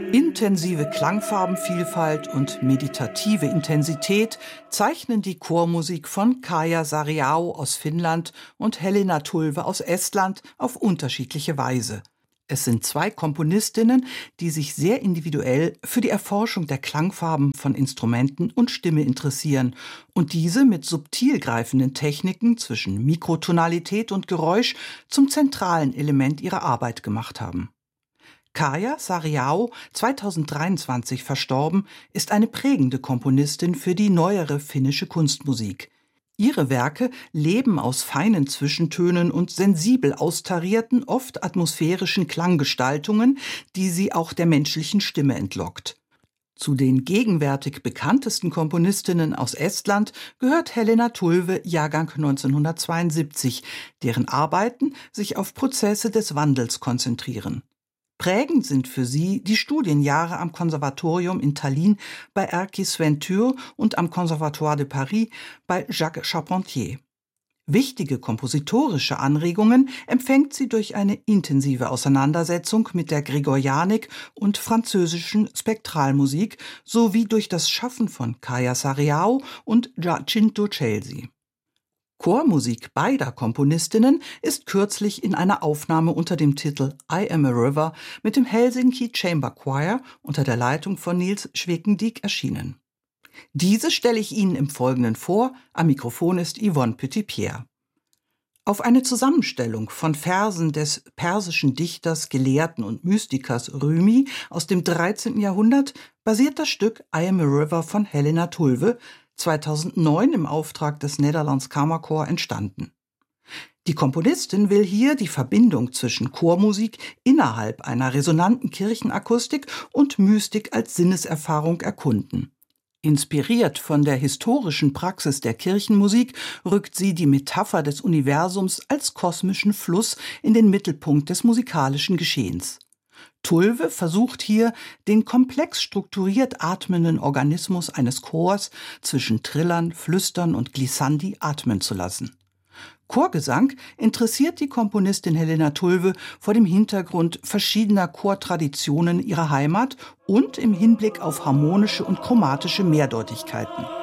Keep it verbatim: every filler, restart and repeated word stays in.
Intensive Klangfarbenvielfalt und meditative Intensität zeichnen die Chormusik von Kaija Saariaho aus Finnland und Helena Tulve aus Estland auf unterschiedliche Weise. Es sind zwei Komponistinnen, die sich sehr individuell für die Erforschung der Klangfarben von Instrumenten und Stimme interessieren und diese mit subtil greifenden Techniken zwischen Mikrotonalität und Geräusch zum zentralen Element ihrer Arbeit gemacht haben. Kaija Saariaho, zweitausenddreiundzwanzig verstorben, ist eine prägende Komponistin für die neuere finnische Kunstmusik. Ihre Werke leben aus feinen Zwischentönen und sensibel austarierten, oft atmosphärischen Klanggestaltungen, die sie auch der menschlichen Stimme entlockt. Zu den gegenwärtig bekanntesten Komponistinnen aus Estland gehört Helena Tulve, Jahrgang neunzehnhundertzweiundsiebzig, deren Arbeiten sich auf Prozesse des Wandels konzentrieren. Prägend sind für sie die Studienjahre am Konservatorium in Tallinn bei Erkki Sven Tür und am Conservatoire de Paris bei Jacques Charpentier. Wichtige kompositorische Anregungen empfängt sie durch eine intensive Auseinandersetzung mit der Gregorianik und französischen Spektralmusik sowie durch das Schaffen von Kaija Saariaho und Giacinto Scelsi. Chormusik beider Komponistinnen ist kürzlich in einer Aufnahme unter dem Titel I Am a River mit dem Helsinki Chamber Choir unter der Leitung von Niels Schwekendiek erschienen. Diese stelle ich Ihnen im Folgenden vor. Am Mikrofon ist Yvonne Petit-Pierre. Auf eine Zusammenstellung von Versen des persischen Dichters, Gelehrten und Mystikers Rumi aus dem dreizehnten Jahrhundert basiert das Stück I Am a River von Helena Tulve, zweitausendneun im Auftrag des Netherlands Kammerchor entstanden. Die Komponistin will hier die Verbindung zwischen Chormusik innerhalb einer resonanten Kirchenakustik und Mystik als Sinneserfahrung erkunden. Inspiriert von der historischen Praxis der Kirchenmusik rückt sie die Metapher des Universums als kosmischen Fluss in den Mittelpunkt des musikalischen Geschehens. Tulve versucht hier, den komplex strukturiert atmenden Organismus eines Chors zwischen Trillern, Flüstern und Glissandi atmen zu lassen. Chorgesang interessiert die Komponistin Helena Tulve vor dem Hintergrund verschiedener Chortraditionen ihrer Heimat und im Hinblick auf harmonische und chromatische Mehrdeutigkeiten.